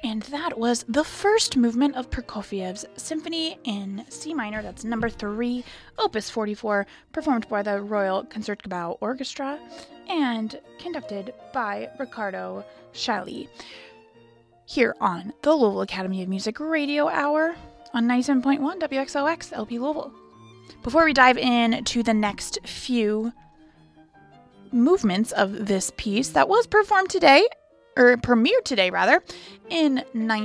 And that was the first movement of Prokofiev's Symphony in C minor, that's number 3, opus 44, performed by the Royal Concertgebouw Orchestra and conducted by Ricardo Chailly. Here on the Louisville Academy of Music Radio Hour on 97.1 WXOX LP Louisville. Before we dive into the next few movements of this piece that was performed today, or premiered today rather, in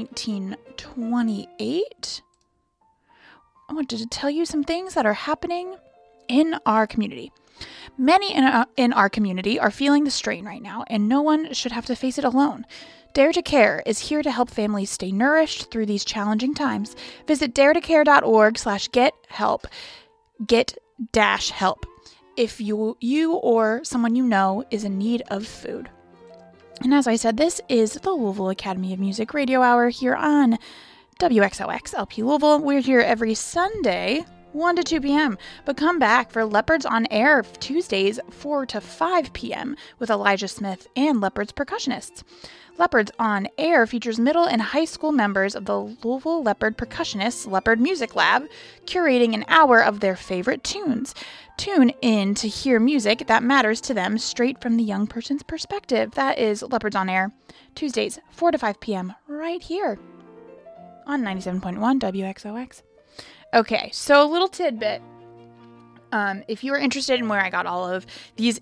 1928, I wanted to tell you some things that are happening in our community. Many in our community are feeling the strain right now, and no one should have to face it alone. Dare to Care is here to help families stay nourished through these challenging times. Visit daretocare.org/get-help. Get-help. If you or someone you know is in need of food. And as I said, this is the Louisville Academy of Music Radio Hour here on WXOX LP Louisville. We're here every Sunday, 1 to 2 p.m. But come back for Leopards on Air Tuesdays, 4 to 5 p.m. with Elijah Smith and Leopards percussionists. Leopards on Air features middle and high school members of the Louisville Leopard Percussionists Leopard Music Lab, curating an hour of their favorite tunes. Tune in to hear music that matters to them straight from the young person's perspective. That is Leopards on Air, Tuesdays, 4 to 5 p.m. right here on 97.1 WXOX. Okay, so a little tidbit. If you are interested in where I got all of these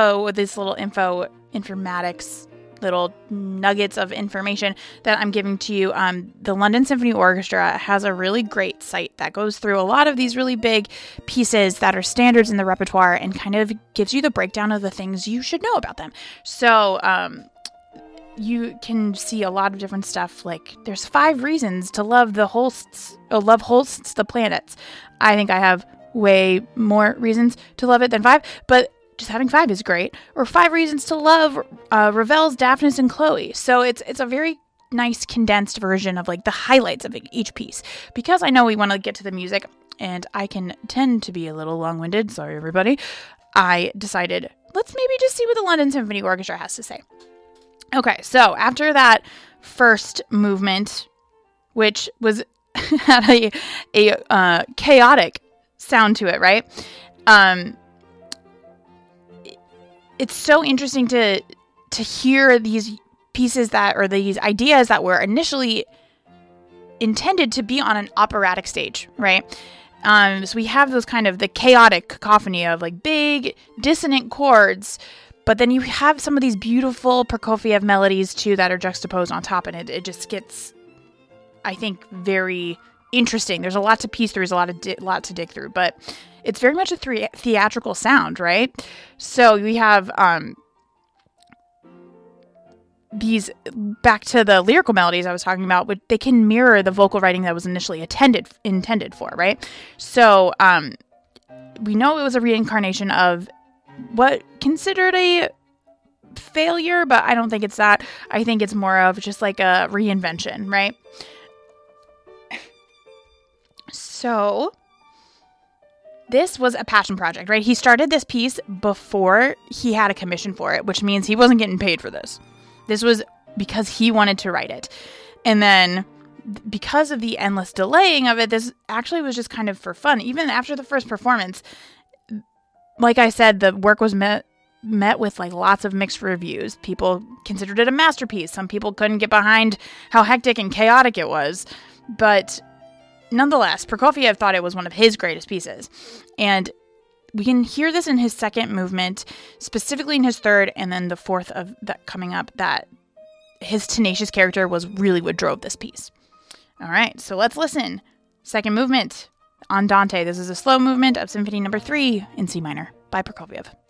informatics, little nuggets of information that I'm giving to you, the London Symphony Orchestra has a really great site that goes through a lot of these really big pieces that are standards in the repertoire and kind of gives you the breakdown of the things you should know about them. So you can see a lot of different stuff, like there's 5 reasons to love Holst's the planets. I think I have way more reasons to love it than 5, but just having 5 is great. Or 5 reasons to love Ravel's Daphnis and Chloe. So it's a very nice condensed version of like the highlights of each piece. Because I know we want to get to the music, and I can tend to be a little long-winded. Sorry, everybody. I decided, let's maybe just see what the London Symphony Orchestra has to say. Okay, so after that first movement, which was had a chaotic sound to it, right? It's so interesting to hear these pieces these ideas that were initially intended to be on an operatic stage, right? So we have those kind of the chaotic cacophony of like big dissonant chords, but then you have some of these beautiful Prokofiev melodies too that are juxtaposed on top, and it just gets, I think, very interesting. There's a lot to piece through, there's a lot to dig through, but it's very much a theatrical sound, right? So we have these, back to the lyrical melodies I was talking about, but they can mirror the vocal writing that was initially intended for, right? So we know it was a reincarnation of what considered a failure, but I don't think it's that. I think it's more of just like a reinvention, right? So this was a passion project, right? He started this piece before he had a commission for it, which means he wasn't getting paid for this. This was because he wanted to write it. And then because of the endless delaying of it, this actually was just kind of for fun. Even after the first performance, like I said, the work was met with like lots of mixed reviews. People considered it a masterpiece. Some people couldn't get behind how hectic and chaotic it was. But nonetheless, Prokofiev thought it was one of his greatest pieces. And we can hear this in his second movement, specifically in his third, and then the fourth of that coming up, that his tenacious character was really what drove this piece. All right, so let's listen. Second movement, Andante. This is a slow movement of Symphony No. 3 in C minor by Prokofiev.